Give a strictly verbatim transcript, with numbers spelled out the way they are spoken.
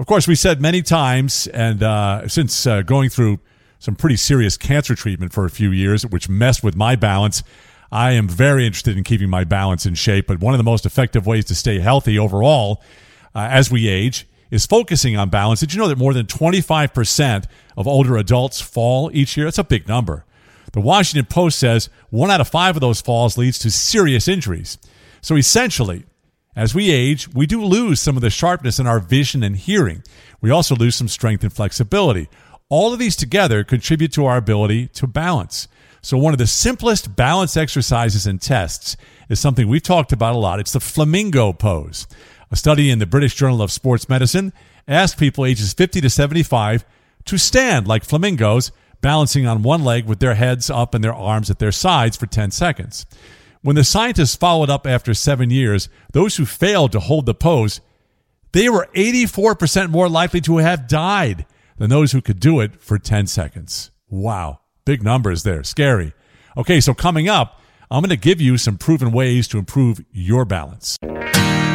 Of course, we said many times, and uh, since uh, going through some pretty serious cancer treatment for a few years, which messed with my balance, I am very interested in keeping my balance in shape. But one of the most effective ways to stay healthy overall uh, as we age is focusing on balance. Did you know that more than twenty-five percent of older adults fall each year? That's a big number. The Washington Post says one out of five of those falls leads to serious injuries. So essentially, as we age, we do lose some of the sharpness in our vision and hearing. We also lose some strength and flexibility. All of these together contribute to our ability to balance. So one of the simplest balance exercises and tests is something we've talked about a lot. It's the flamingo pose. A study in the British Journal of Sports Medicine asked people ages fifty to seventy-five to stand like flamingos, balancing on one leg with their heads up and their arms at their sides for ten seconds. When the scientists followed up after seven years, those who failed to hold the pose, they were eighty-four percent more likely to have died than those who could do it for ten seconds. Wow. Big numbers there. Scary. Okay, so coming up, I'm going to give you some proven ways to improve your balance.